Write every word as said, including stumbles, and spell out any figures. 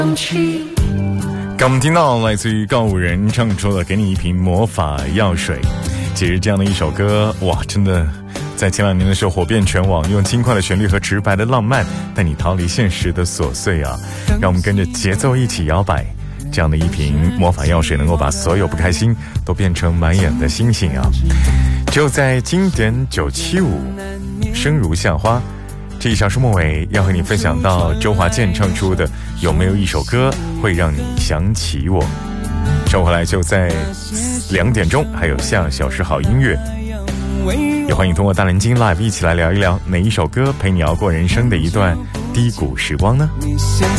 刚我们听到来自于告五人唱出了给你一瓶魔法药水。其实这样的一首歌，哇，真的在前两年的时候火遍全网，用轻快的旋律和直白的浪漫带你逃离现实的琐碎啊，让我们跟着节奏一起摇摆。这样的一瓶魔法药水能够把所有不开心都变成满眼的星星啊。就在经典九七五生如夏花这一小时末尾，要和你分享到周华健唱出的有没有一首歌会让你想起我。收回来就在两点钟，还有下小时好音乐，也欢迎通过大连经 Live 一起来聊一聊哪一首歌陪你熬过人生的一段低谷时光呢？ 你现